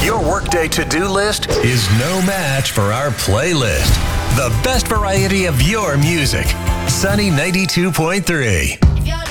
Your workday to-do list is no match for our playlist. The best variety of your music. Sunny 92.3.